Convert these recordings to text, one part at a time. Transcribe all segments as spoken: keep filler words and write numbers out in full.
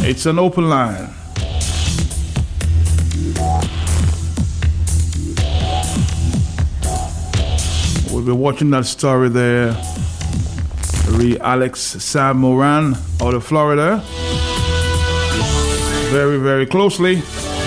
It's an open line. We'll be watching that story there. Re Alex Sam Moran out of Florida. Very, very closely.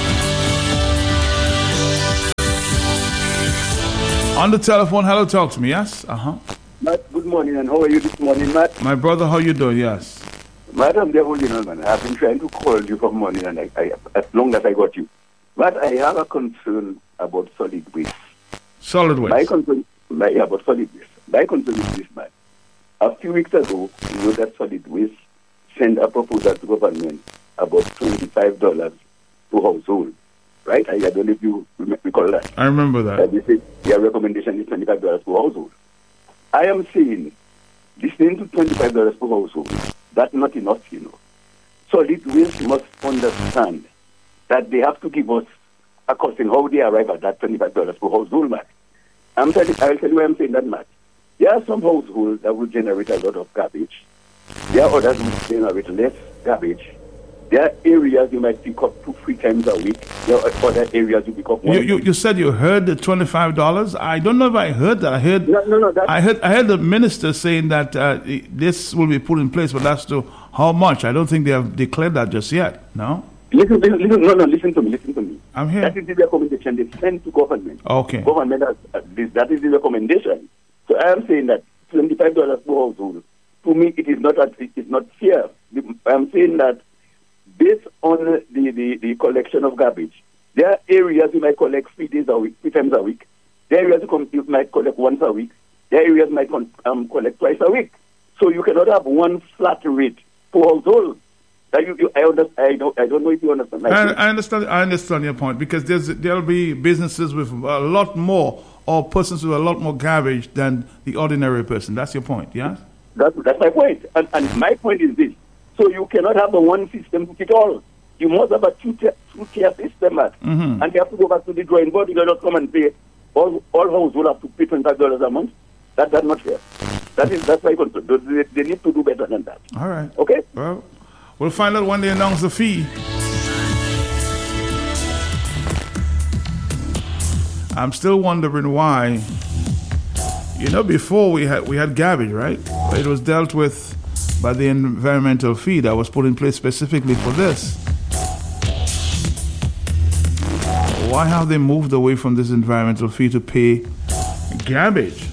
On the telephone, hello, talk to me, yes? Uh-huh. Matt, good morning, and how are you this morning, Matt? My brother, how you doing, yes? Matt, I'm the only man. I've been trying to call you from morning, and I, I, as long as I got you. Matt, I have a concern about solid waste. Solid waste? My concern, my, yeah, about solid waste. My concern is this, Matt. A few weeks ago, you know that solid waste sent a proposal to government about twenty-five dollars per household. Right? I, I don't know if you recall that. I remember that. Uh, they said their recommendation is twenty-five dollars per household. I am saying, listening to twenty-five dollars per household, that's not enough, you know. Solid waste must understand that they have to give us a cost in how they arrive at that twenty-five dollars per household, Matt. I'm telling, I'll tell you why I'm saying that, Matt. There are some households that will generate a lot of garbage. There are others who will generate less garbage. There are areas you might pick up two, three times a week. There are other areas you pick up one. You, you, you said you heard the twenty-five dollars. I don't know if I heard that. I heard. No, no, no. I heard. I heard the minister saying that uh, this will be put in place, but that's to how much. I don't think they have declared that just yet. No. Listen, listen, listen, no, no. Listen to me. Listen to me. I'm here. That is the recommendation they send to government. Okay. Government has uh, this. That is the recommendation. So I am saying that twenty-five dollars per household. To me, it is not. A, it is not fair. I am saying that. Based on the, the, the collection of garbage, there are areas you might collect three days a week, three times a week. There are areas you, com- you might collect once a week. There are areas you might con- um, collect twice a week. So you cannot have one flat rate per household. That you, you, I, under- I, don't, I don't know if you understand. I, I understand. I understand your point because there's there'll be businesses with a lot more or persons with a lot more garbage than the ordinary person. That's your point, yeah? That's that's my point, and, and my point is this. So you cannot have a one system to fit all. You must have a two-tier, two-tier system, Matt. Mm-hmm. And you have to go back to the drawing board. You cannot come and pay. All all households will have to pay twenty-five dollars a month. That, that's not fair. That is, that's my concern. They, they need to do better than that. All right. Okay? Well, we'll find out when they announce the fee. I'm still wondering why. You know, before we had we had garbage, right? It was dealt with by the environmental fee that was put in place specifically for this. Why have they moved away from this environmental fee to pay garbage?